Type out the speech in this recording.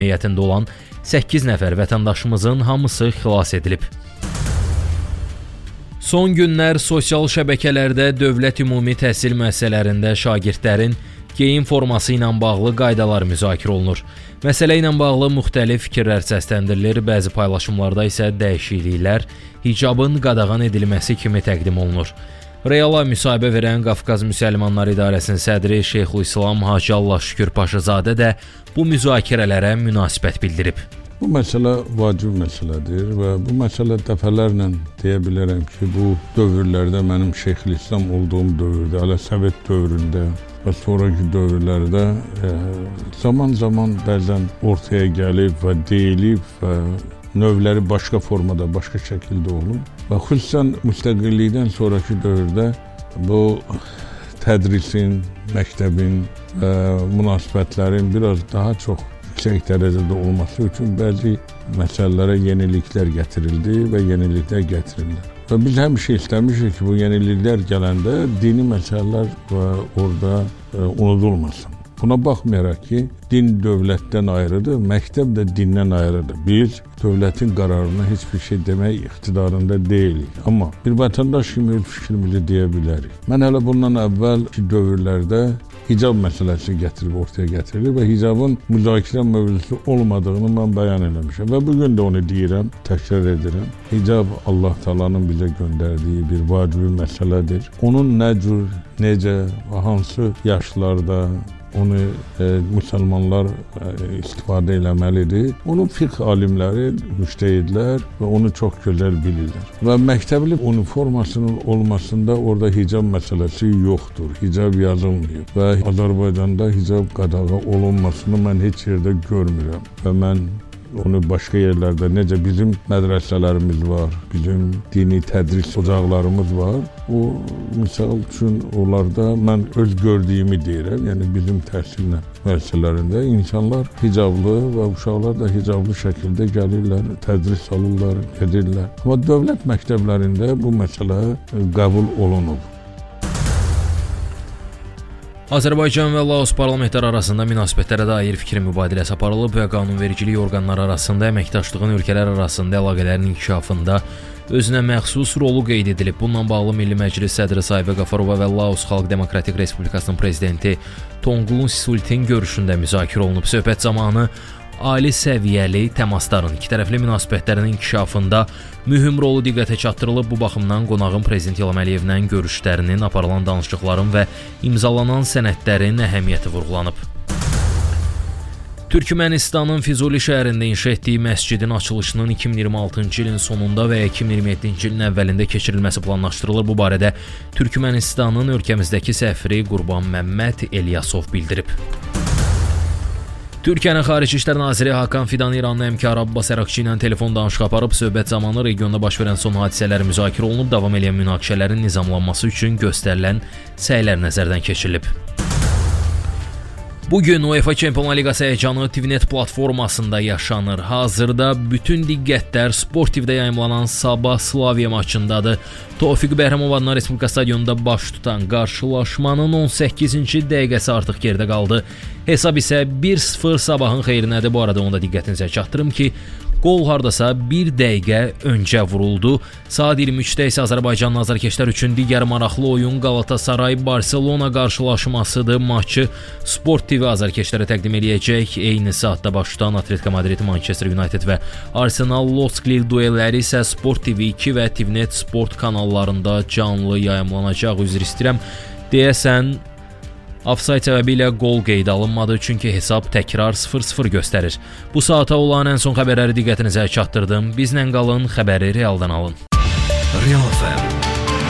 heyətində olan 8 nəfər vətəndaşımızın hamısı xilas edilib. Son günlər sosial şəbəkələrdə dövlət ümumi təhsil müəssisələrində şagirdlərin geyim forması ilə bağlı qaydalar müzakirə olunur. Məsələ ilə bağlı müxtəlif fikirlər səsləndirilir, bəzi paylaşımlarda isə dəyişikliklər hicabın qadağan edilməsi kimi təqdim olunur. Reala müsahibə verən Qafqaz Müsəlmanları İdarəsinin sədri Şeyxülislam Hacı Allah Şükür Paşazadə də bu müzakirələrə münasibət bildirib. Bu məsələ vacib məsələdir və bu məsələ dəfələrlə deyə bilərəm ki, bu dövrlərdə mənim Şeyxülislam olduğum dövrdə, hələ Sovet dövründə və sonraki dövrlərdə zaman-zaman bəzən ortaya gəlib və deyilib və növləri başqa formada, başqa şəkildə olub və xüsusən müstəqillikdən sonraki dövrdə bu tədrisin, məktəbin və münasibətlərin biraz daha çox yüksək dərəcədə olması üçün bəzi məsələlərə yeniliklər gətirildi və yeniliklər gətirildi. Və biz həmişə istəmişik ki, bu yeniliklər gələndə dini məsələlər və orada unudulmasın. Buna baxmayaraq ki, din dövlətdən ayrıdır, məktəb də dindən ayrıdır. Biz dövlətin qərarına heç bir şey demək iqtidarında deyilik. Amma bir vətəndaş kimi öz fikrimizi deyə bilərik. Mən hələ bundan əvvəlki dövrlərdə hicab məsələsi ortaya gətirilib və hicabın müzakirə mövzusu olmadığını mən bəyan eləmişəm. Və bugün də onu deyirəm, təkrar edirəm. Hicab Allah Taala'nın bizə göndərdiyi bir vacibi məsələdir. Onun nə cür, necə və hansı yaşlarda onu müsəlmanlar istifadə eləməlidir. Onu fiqh alimləri, müştəhidlər və onu çox gözəl bilirlər. Və məktəbli uniformasının olmasında orada hicab məsələsi yoxdur. Hicab yazılmıyor və Azərbaycanda hicab qadağa olunmasını mən heç yerdə görmürəm və mən onu başqa yerlərdə, necə bizim mədrəsələrimiz var, bizim dini tədris ocaqlarımız var. O, misal üçün, onlarda mən öz gördüyümü deyirəm, yəni bizim təhsil müəssisələrində insanlar hicablı və uşaqlar da hicablı şəkildə gəlirlər, tədris alırlar, edirlər. Amma dövlət məktəblərində bu məsələ qəbul olunub. Azərbaycan və Laos parlamentləri arasında münasibətlərə dair fikir mübadiləsi aparılıb və qanunvericilik orqanları arasında əməkdaşlığın ölkələr arasında əlaqələrin inkişafında özünə məxsus rolu qeyd edilib. Bununla bağlı Milli Məclis sədri Saibə Qafarova və Laos Xalq Demokratik Respublikasının prezidenti Tonglun Sisultin görüşündə müzakirə olunub. Söhbət zamanı ali səviyyəli təmasların ikitərəfli münasibətlərin inkişafında mühüm rolu diqqətə çatdırılıb. Bu baxımdan qonağın Prezident İlham Əliyevlə görüşlərinin, aparılan danışıqların və imzalanan sənədlərin əhəmiyyəti vurğulanıb. Türkmənistanın Füzuli şəhərində inşa etdiyi məscidin açılışının 2026-cı ilin sonunda və ya 2027-ci ilin əvvəlində keçirilməsi planlaşdırılır. Bu barədə Türkmənistanın ölkəmizdəki səfiri Qurban Məmməd Elyasov bildirib. Türkiyənin Xarici İşlər Naziri Hakan Fidan İranlı həmkarı Abbas Ərakçı ilə telefon danışığı aparıb. Söhbət zamanı regionda baş verən son hadisələr müzakirə olunub. Davam edən münaqişələrin nizamlanması üçün göstərilən səylər nəzərdən keçirilib. Bugün UEFA Çempionlar Liqası həyəcanı TVNet platformasında yaşanır. Hazırda bütün diqqətlər Sport TV-də yayımlanan Sabah Slavia maçındadır. Tofiq Bəhramov adına Respublika stadionunda baş tutan qarşılaşmanın 18-ci dəqiqəsi artıq geridə qaldı. Hesab isə 1-0 Sabahın xeyrinədir. Bu arada onu da diqqətinizə çatdırım ki, qol hardasa 1 dəqiqə öncə vuruldu. Saat 23-də isə Azərbaycanlı azarkeşlər üçün digər maraqlı oyun Galatasaray-Barselona qarşılaşmasıdır. Maçı Sport TV azarkeşlərə təqdim edəcək. Eyni saatda baş tutan Atletico Madrid, Manchester United və Arsenal Losklir duelləri isə Sport TV 2 və TVNet Sport kanallarında canlı yayımlanacaq. Üzr istəyirəm. Deyəsən ofsayd səbəbilə qol qeyd alınmadı, çünki hesab təkrar 0-0 göstərir. Bu saata olan ən son xəbərləri diqqətinizə çatdırdım. Bizlə qalın, xəbəri realdan alın. Real FM